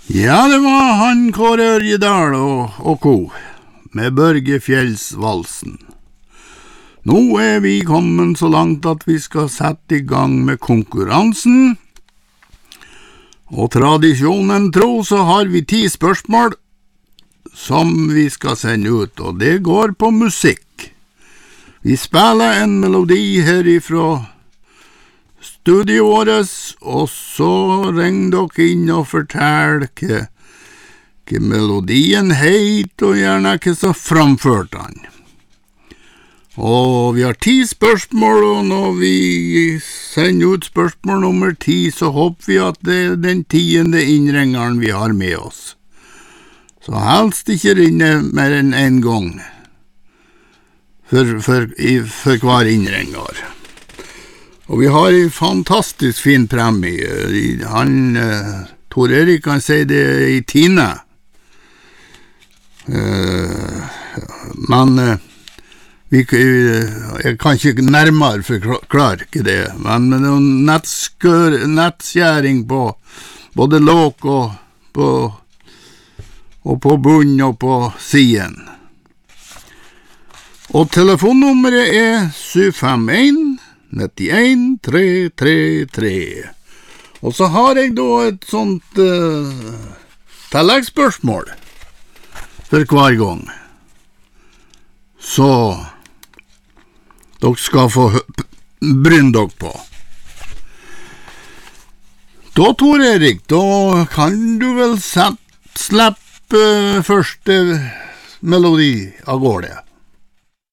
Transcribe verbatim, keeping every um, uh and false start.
Ja, det var han Kåre Ørjedal og, og ko, med Børgefjellsvalsen. Nå er vi kommet så langt at vi skal sette i gang med konkurransen. Og tradisjonen tro så har vi ti spørsmål som vi skal sende ut, og det går på musikk. Vi spiller en melodi herifra studiet vårt, og så ring dere inn og fortell hva, hva melodien heit, og gjerne hva som framførte han. Og vi har ti spørsmål, og når vi sender ut spørsmål nummer ti, så håper vi at det er den tiende innringeren vi har med oss. Så helst ikke rinne mer enn en gang for, for, for hver innringer. Og vi har en fantastisk fin premie. Han, uh, Tor Erik kan si det i Tine. Uh, men uh, vi, uh, jeg kan ikke nærmere forklare ikke det. Men med noen nettskør, nettskjæring på både låk og på, og på bunn og på siden. Og telefonnummeret er syv fem en nittien tre tre tre. Og så har jeg da et sånt uh, tilleggsspørsmål for hver gang. Så dere skal få brynne dere på. Da, Tor Erik, da kan du vel slippe uh, første melodi av gårde.